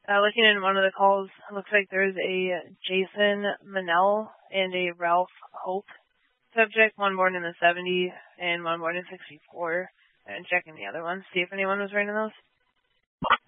Looking in one of the calls, it looks like there's a Jason Manel and a Ralph Hope subject, one born in the 70s and one born in 64. And checking the other ones, see if anyone was writing those.